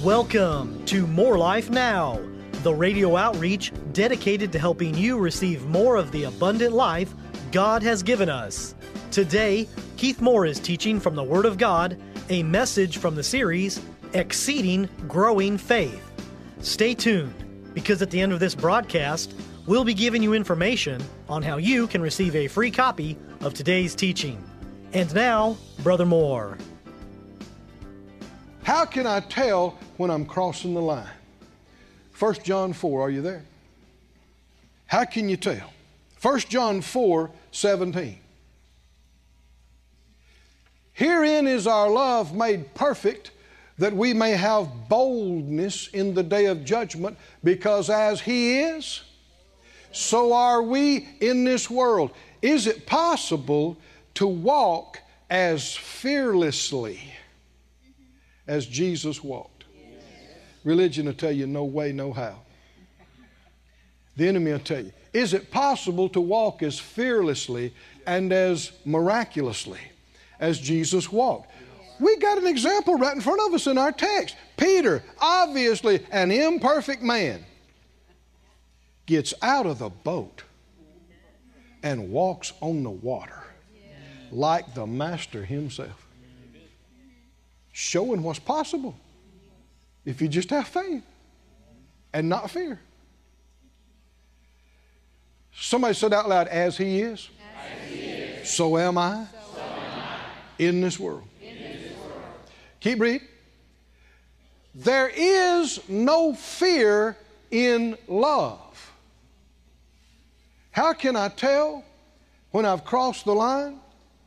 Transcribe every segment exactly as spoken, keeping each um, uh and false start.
Welcome to More Life Now, the radio outreach dedicated to helping you receive more of the abundant life God has given us. Today, Keith Moore is teaching from the Word of God, a message from the series, Exceeding Growing Faith. Stay tuned, because at the end of this broadcast, we'll be giving you information on how you can receive a free copy of today's teaching. And now, Brother Moore. How can I tell when I'm crossing the line? First John four, are you there? How can you tell? First John four, seventeen. Herein is our love made perfect, that we may have boldness in the day of judgment, because as He is, so are we in this world. Is it possible to walk as fearlessly as Jesus walked? Yes. Religion will tell you no way, no how. The enemy will tell you. Is it possible to walk as fearlessly and as miraculously as Jesus walked? We got an example right in front of us in our text. Peter, obviously an imperfect man, gets out of the boat and walks on the water like the Master Himself. Showing what's possible if you just have faith and not fear. Somebody said out loud, as He is, as he is. So am I, so am I. In, this world. in this world. Keep reading. There is no fear in love. How can I tell when I've crossed the line?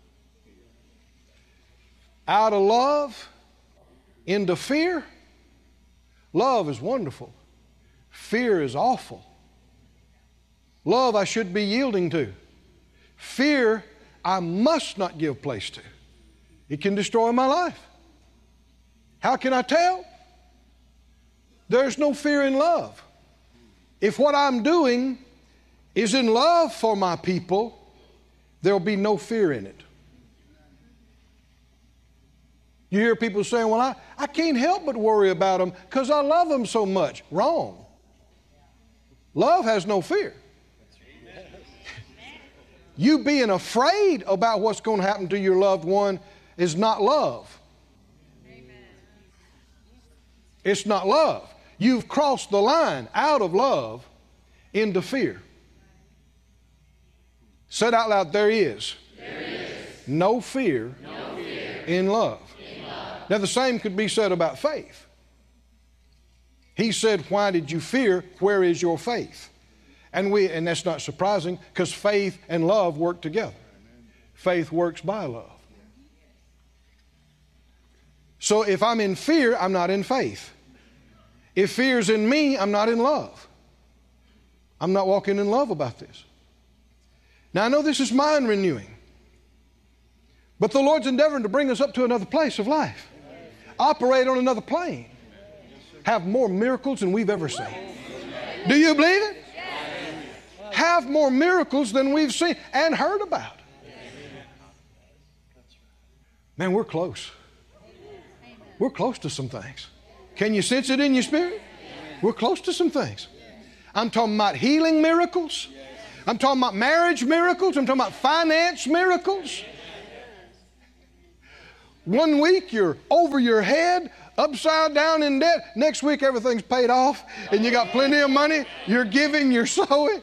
Out of love into fear. Love is wonderful. Fear is awful. Love I should be yielding to. Fear I must not give place to. It can destroy my life. How can I tell? There's no fear in love. If what I'm doing is in love for my people, there'll be no fear in it. You hear people saying, well, I, I can't help but worry about them because I love them so much. Wrong. Love has no fear. You being afraid about what's going to happen to your loved one is not love. It's not love. You've crossed the line out of love into fear. Said out loud, there is, there is no fear, no fear in love. Now, the same could be said about faith. He said, why did you fear? Where is your faith? And we, and that's not surprising, because faith and love work together. Faith works by love. So if I'm in fear, I'm not in faith. If fear's in me, I'm not in love. I'm not walking in love about this. Now, I know this is mind renewing, but the Lord's endeavoring to bring us up to another place of life. Operate on another plane. Have more miracles than we've ever seen. Do you believe it? Have more miracles than we've seen and heard about. Man, we're close. We're close to some things. Can you sense it in your spirit? We're close to some things. I'm talking about healing miracles. I'm talking about marriage miracles. I'm talking about finance miracles. One week you're over your head, upside down in debt. Next week everything's paid off and you got plenty of money. You're giving, you're sowing.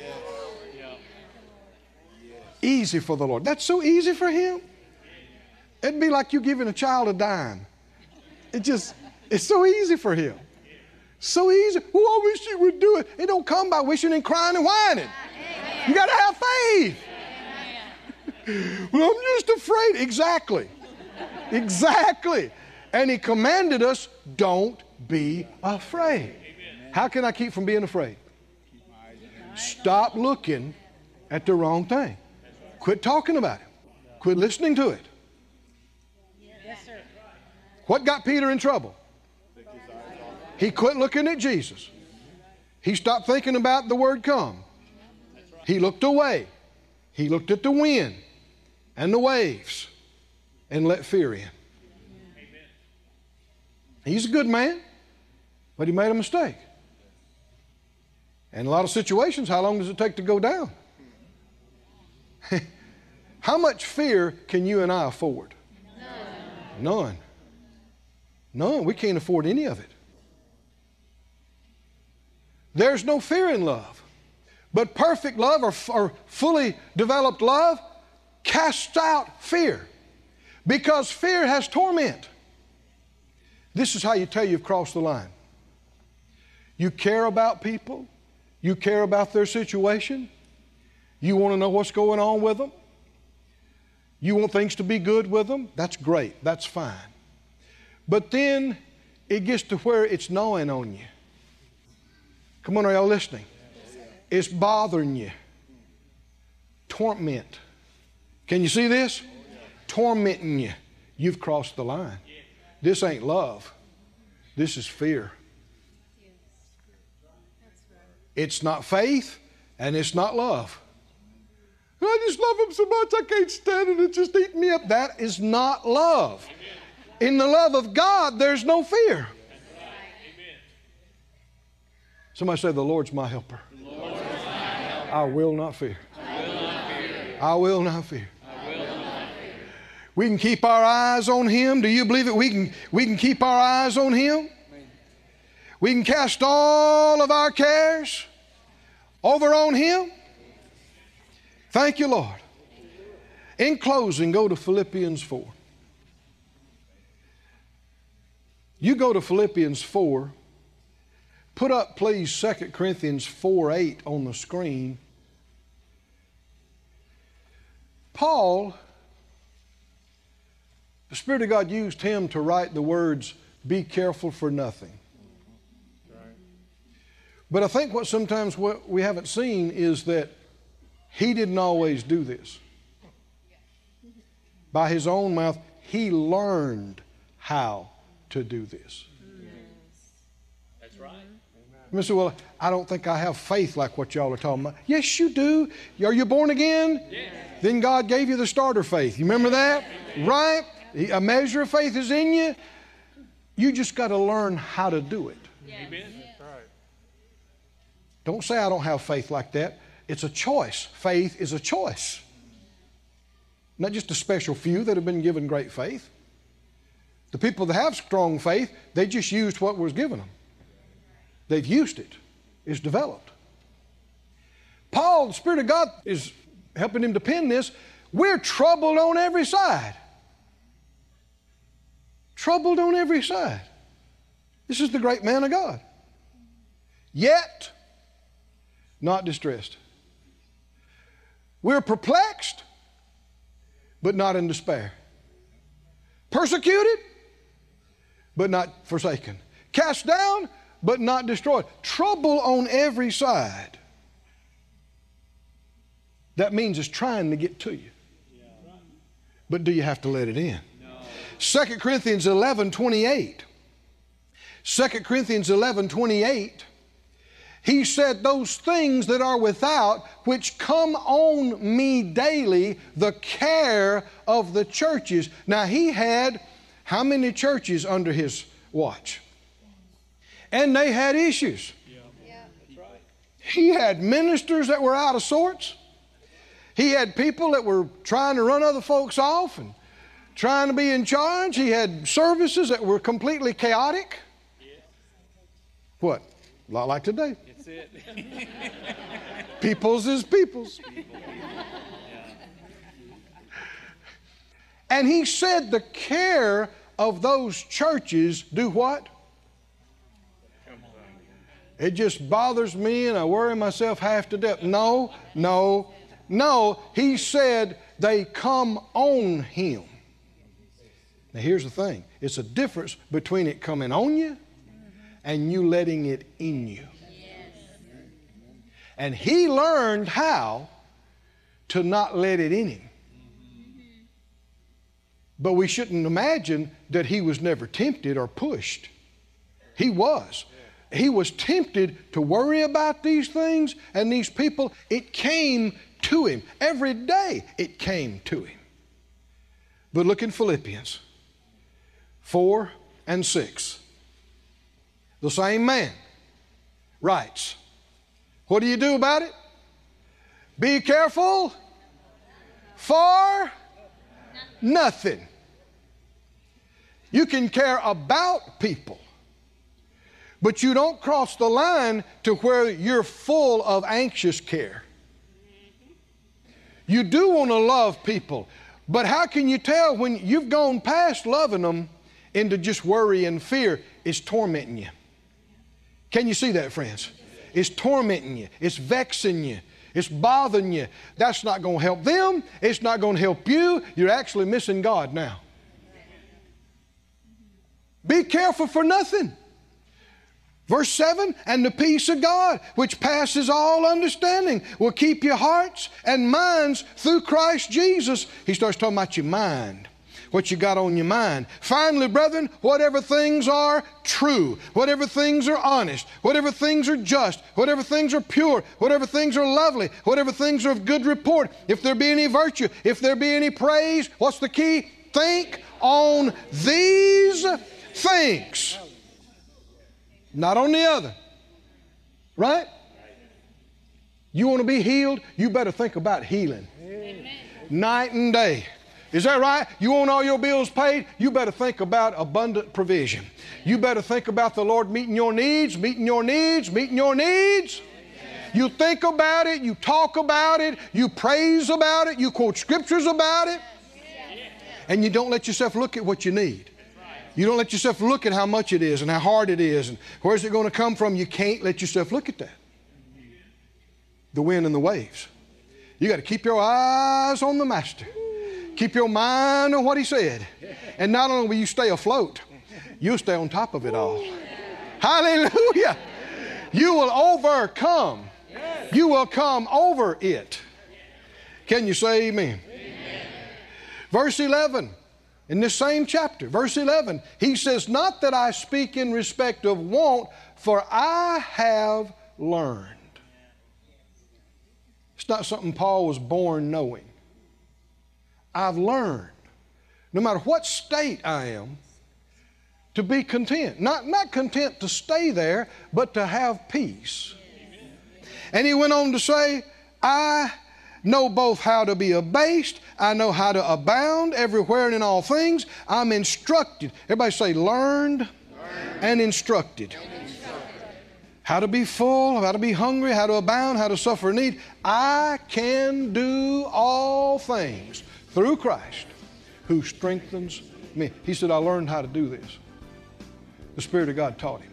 Easy for the Lord. That's so easy for Him. It'd be like you giving a child a dime. It just, it's so easy for Him. So easy. Oh, I wish you would do it. It don't come by wishing and crying and whining. You got to have faith. Well, I'm just afraid. Exactly. Exactly. And He commanded us, don't be afraid. How can I keep from being afraid? Stop looking at the wrong thing. Quit talking about it. Quit listening to it. What got Peter in trouble? He quit looking at Jesus. He stopped thinking about the word come. He looked away. He looked at the wind and the waves and let fear in. He's a good man. But he made a mistake. And in a lot of situations, how long does it take to go down? How much fear can you and I afford? None. None. None. We can't afford any of it. There's no fear in love. But perfect love, or, or fully developed love, casts out fear. Because fear has torment. This is how you tell you've crossed the line. You care about people. You care about their situation. You want to know what's going on with them. You want things to be good with them. That's great. That's fine. But then it gets to where it's gnawing on you. Come on, are y'all listening? It's bothering you. Torment. Can you see this? Tormenting you. You've crossed the line. This ain't love. This is fear. It's not faith, and it's not love. I just love him so much I can't stand it. It's just eating me up. That is not love. In the love of God, there's no fear. Somebody say, the Lord's my helper. I will not fear. I will not fear. We can keep our eyes on Him. Do you believe it? We can, we can keep our eyes on Him. We can cast all of our cares over on Him. Thank you, Lord. In closing, go to Philippians four. You go to Philippians four. Put up, please, Second Corinthians four eight on the screen. Paul, the Spirit of God used him to write the words, be careful for nothing. But I think what sometimes what we haven't seen is that he didn't always do this. By his own mouth, he learned how to do this. That's right. You say, well, I don't think I have faith like what y'all are talking about. Yes, you do. Are you born again? Yes. Then God gave you the starter faith. You remember that? Right? A measure of faith is in you. You just got to learn how to do it. Yes. Amen. Don't say I don't have faith like that. It's a choice. Faith is a choice. Not just a special few that have been given great faith. The people that have strong faith, they just used what was given them. They've used it. It's developed. Paul, the Spirit of God is helping him to pen this. We're troubled on every side. Troubled on every side. This is the great man of God. Yet, not distressed. We're perplexed, but not in despair. Persecuted, but not forsaken. Cast down, but not destroyed. Trouble on every side. That means it's trying to get to you. But do you have to let it in? Second Corinthians eleven twenty-eight. Second Corinthians eleven twenty-eight. He said, those things that are without, which come on me daily, the care of the churches. Now, he had how many churches under his watch? And they had issues. Yeah. Yeah. That's right. He had ministers that were out of sorts. He had people that were trying to run other folks off and trying to be in charge. He had services that were completely chaotic. Yeah. What? A lot like today. That's it. People's is people's. And he said the care of those churches do what? It just bothers me and I worry myself half to death. No, no, no. He said they come on him. Now here's the thing. It's a difference between it coming on you and you letting it in you. And he learned how to not let it in him. But we shouldn't imagine that he was never tempted or pushed. He was. He was tempted to worry about these things and these people. It came to him. Every day it came to him. But look in Philippians four and six. the same man, writes, what do you do about it? Be careful for nothing. You can care about people, but you don't cross the line to where you're full of anxious care. You do want to love people, but how can you tell when you've gone past loving them into just worry and fear? It's tormenting you. Can you see that, friends? It's tormenting you. It's vexing you. It's bothering you. That's not going to help them. It's not going to help you. You're actually missing God now. Be careful for nothing. Verse seven, and the peace of God, which passes all understanding, will keep your hearts and minds through Christ Jesus. He starts talking about your mind, what you got on your mind. Finally, brethren, whatever things are true, whatever things are honest, whatever things are just, whatever things are pure, whatever things are lovely, whatever things are of good report, if there be any virtue, if there be any praise, what's the key? Think on these things. Not on the other. Right? You want to be healed? You better think about healing. Amen. Night and day. Is that right? You want all your bills paid? You better think about abundant provision. You better think about the Lord meeting your needs, meeting your needs, meeting your needs. You think about it, you talk about it, you praise about it, you quote scriptures about it, and you don't let yourself look at what you need. You don't let yourself look at how much it is and how hard it is and where's it going to come from. You can't let yourself look at that. The wind and the waves. You got to keep your eyes on the Master. Keep your mind on what He said. And not only will you stay afloat, you'll stay on top of it all. Hallelujah. You will overcome. You will come over it. Can you say amen? Amen. Verse eleven. In this same chapter, verse eleven, he says, not that I speak in respect of want, for I have learned. It's not something Paul was born knowing. I've learned, no matter what state I am, to be content. Not, not content to stay there, but to have peace. And he went on to say, I know both how to be abased, I know how to abound everywhere and in all things. I'm instructed. Everybody say learned, learned. And, instructed. and instructed. How to be full, how to be hungry, how to abound, how to suffer need. I can do all things through Christ who strengthens me. He said, I learned how to do this. The Spirit of God taught him.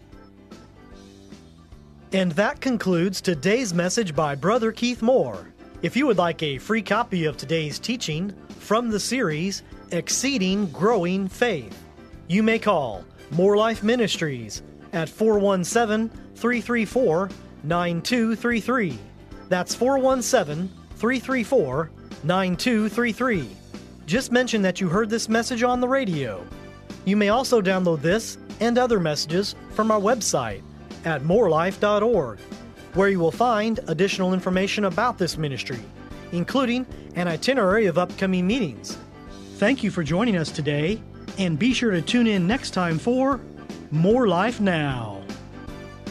And that concludes today's message by Brother Keith Moore. If you would like a free copy of today's teaching from the series, Exceeding Growing Faith, you may call More Life Ministries at four one seven, three three four, nine two three three. That's four one seven, three three four, nine two three three. Just mention that you heard this message on the radio. You may also download this and other messages from our website at more life dot org. where you will find additional information about this ministry, including an itinerary of upcoming meetings. Thank you for joining us today, and be sure to tune in next time for More Life Now.